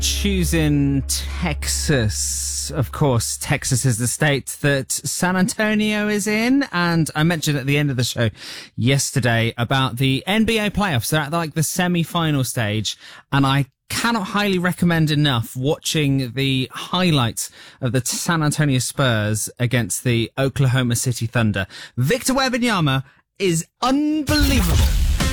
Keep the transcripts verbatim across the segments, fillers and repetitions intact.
choosing Texas. Of course, Texas is the state that San Antonio is in. And I mentioned at the end of the show yesterday about the N B A playoffs. They're at like the semi-final stage. And I cannot highly recommend enough watching the highlights of the San Antonio Spurs against the Oklahoma City Thunder. Victor Wembanyama is unbelievable.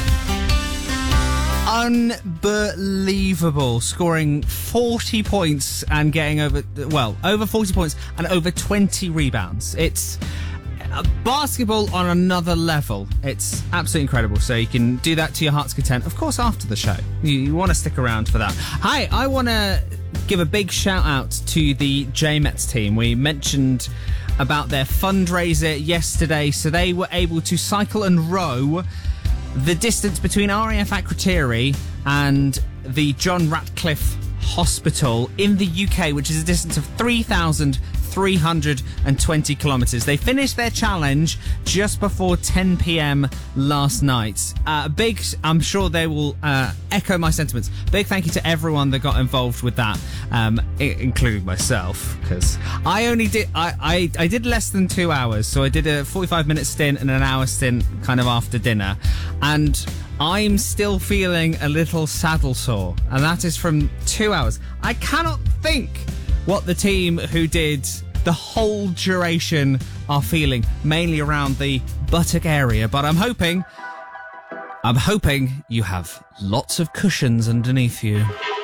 Unbelievable, scoring forty points and getting over, well, over forty points and over twenty rebounds. It's basketball on another level. It's absolutely incredible. So you can do that to your heart's content, of course, after the show. You, you want to stick around for that. Hi, I want to give a big shout out to the J-Mets team. We mentioned about their fundraiser yesterday, so they were able to cycle and row the distance between R A F Akrotiri and the John Ratcliffe Hospital in the U K, which is a distance of three thousand three hundred twenty kilometres. They finished their challenge just before ten p.m. last night. Uh, big, I'm sure they will uh, echo my sentiments. Big thank you to everyone that got involved with that, um, I- including myself, because I only did, I, I, I did less than two hours. So I did a forty-five minute stint and an hour stint kind of after dinner. And I'm still feeling a little saddle sore, and that is from two hours. I cannot think what the team who did the whole duration are feeling, mainly around the buttock area. But I'm hoping, I'm hoping you have lots of cushions underneath you.